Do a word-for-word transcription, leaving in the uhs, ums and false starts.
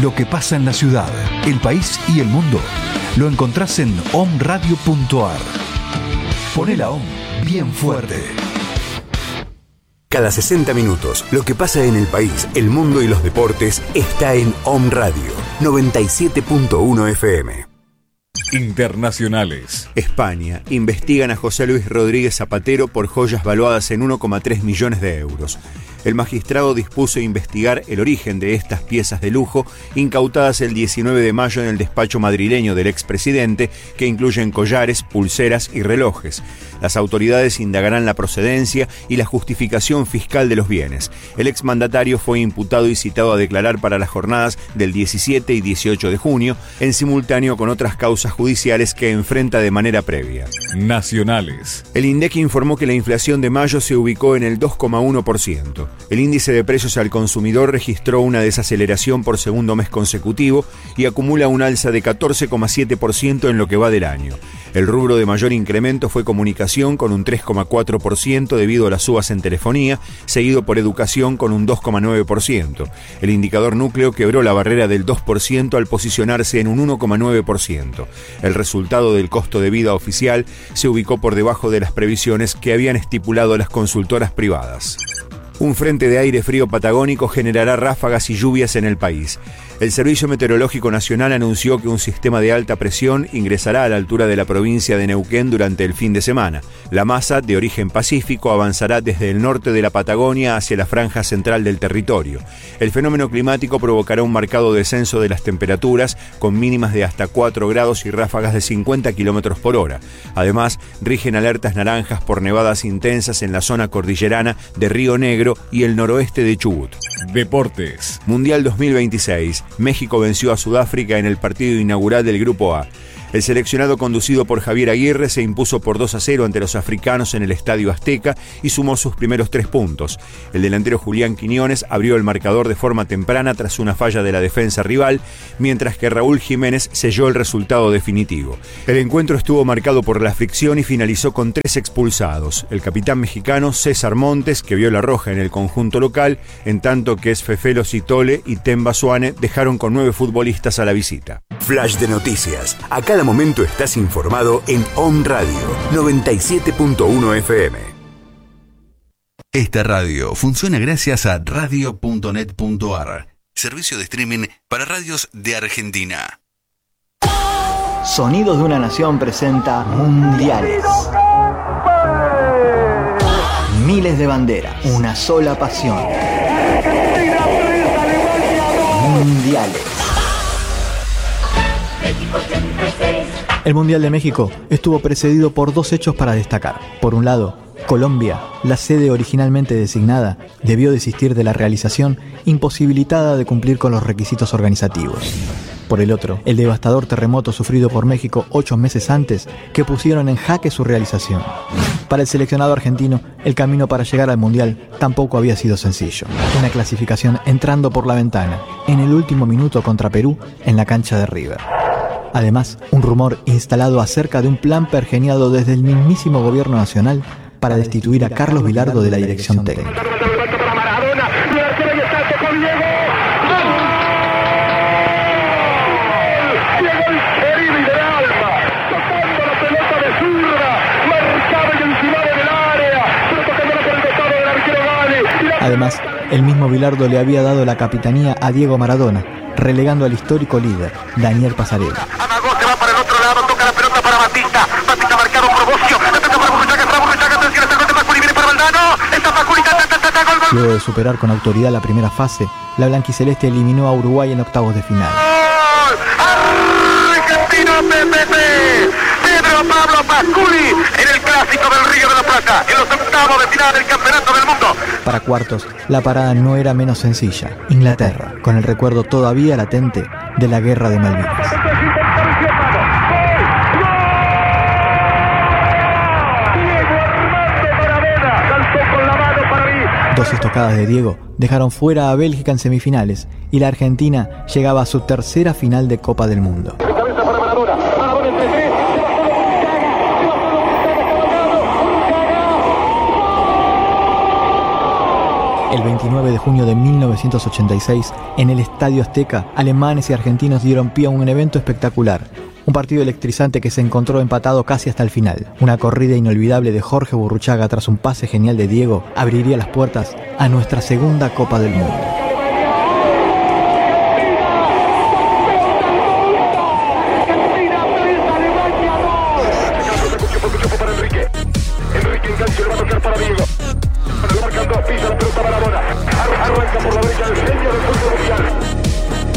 Lo que pasa en la ciudad, el país y el mundo lo encontrás en om radio punto a r. Poné la O M bien fuerte. Cada sesenta minutos, lo que pasa en el país, el mundo y los deportes está en O M Radio noventa y siete punto uno F M. Internacionales. España. Investigan a José Luis Rodríguez Zapatero por joyas valuadas en uno coma tres millones de euros. El magistrado dispuso investigar el origen de estas piezas de lujo incautadas el diecinueve de mayo en el despacho madrileño del expresidente, que incluyen collares, pulseras y relojes. Las autoridades indagarán la procedencia y la justificación fiscal de los bienes. El exmandatario fue imputado y citado a declarar para las jornadas del diecisiete y dieciocho de junio, en simultáneo con otras causas judiciales que enfrenta de manera previa. Nacionales. El INDEC informó que la inflación de mayo se ubicó en el dos coma uno por ciento. El índice de precios al consumidor registró una desaceleración por segundo mes consecutivo y acumula un alza de catorce coma siete por ciento en lo que va del año. El rubro de mayor incremento fue comunicación con un tres coma cuatro por ciento debido a las subas en telefonía, seguido por educación con un dos coma nueve por ciento. El indicador núcleo quebró la barrera del dos por ciento al posicionarse en un uno coma nueve por ciento. El resultado del costo de vida oficial se ubicó por debajo de las previsiones que habían estipulado las consultoras privadas. Un frente de aire frío patagónico generará ráfagas y lluvias en el país. El Servicio Meteorológico Nacional anunció que un sistema de alta presión ingresará a la altura de la provincia de Neuquén durante el fin de semana. La masa, de origen pacífico, avanzará desde el norte de la Patagonia hacia la franja central del territorio. El fenómeno climático provocará un marcado descenso de las temperaturas, con mínimas de hasta cuatro grados y ráfagas de cincuenta kilómetros por hora. Además, rigen alertas naranjas por nevadas intensas en la zona cordillerana de Río Negro y el noroeste de Chubut. Deportes. Mundial dos mil veintiséis. México venció a Sudáfrica en el partido inaugural del Grupo A. El seleccionado conducido por Javier Aguirre se impuso por dos a cero ante los africanos en el Estadio Azteca y sumó sus primeros tres puntos. El delantero Julián Quiñones abrió el marcador de forma temprana tras una falla de la defensa rival, mientras que Raúl Jiménez selló el resultado definitivo. El encuentro estuvo marcado por la fricción y finalizó con tres expulsados. El capitán mexicano César Montes, que vio la roja en el conjunto local, en tanto que Esfefelo Citole y Temba Suane dejaron con nueve futbolistas a la visita. Flash de noticias. A cada momento estás informado en O M Radio noventa y siete punto uno F M. Esta radio funciona gracias a radio punto net punto a r, servicio de streaming para radios de Argentina. Sonidos de una Nación presenta Mundiales. Miles de banderas, una sola pasión. Mundiales. El Mundial de México estuvo precedido por dos hechos para destacar. Por un lado, Colombia, la sede originalmente designada, debió desistir de la realización, imposibilitada de cumplir con los requisitos organizativos. Por el otro, el devastador terremoto sufrido por México ocho meses antes, que pusieron en jaque su realización. Para el seleccionado argentino, el camino para llegar al Mundial tampoco había sido sencillo. Una clasificación entrando por la ventana, en el último minuto contra Perú, en la cancha de River. Además, un rumor instalado acerca de un plan pergeniado desde el mismísimo gobierno nacional para destituir a Carlos Bilardo de la dirección técnica. Además, el mismo Bilardo le había dado la capitanía a Diego Maradona, relegando al histórico líder, Daniel Pasarela. Amagó, se va para el otro lado, toca la pelota para Batista. Batista marcado por Boschio. La pelota para Burruchaga, para Burruchaga, atención, está el gol de Facuri, viene para Valdano. Está Facuri, ta, ta, ta, ta, ta, gol, gol. Luego de superar con autoridad la primera fase, la blanquiceleste eliminó a Uruguay en octavos de final. ¡Gol! ¡Argentino P P P! Pedro Pablo Pasculi en el clásico del Río de la Plata, en los octavos de final del Campeonato del Mundo. Para cuartos, la parada no era menos sencilla. Inglaterra, con el recuerdo todavía latente de la Guerra de Malvinas. Dos estocadas de Diego dejaron fuera a Bélgica en semifinales y la Argentina llegaba a su tercera final de Copa del Mundo. El veintinueve de junio de mil novecientos ochenta y seis, en el Estadio Azteca, alemanes y argentinos dieron pie a un evento espectacular. Un partido electrizante que se encontró empatado casi hasta el final. Una corrida inolvidable de Jorge Burruchaga tras un pase genial de Diego abriría las puertas a nuestra segunda Copa del Mundo. Enganche, le va a tocar para Diego. Lo marcan dos, pisa la pelota Maradona. Arranca por la derecha del centro.